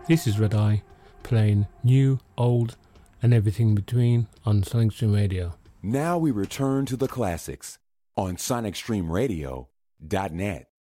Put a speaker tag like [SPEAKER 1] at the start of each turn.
[SPEAKER 1] This is Red Eye, playing new, old, and everything in between on Sonic Stream Radio.
[SPEAKER 2] Now we return to the classics on SonicStreamRadio.net.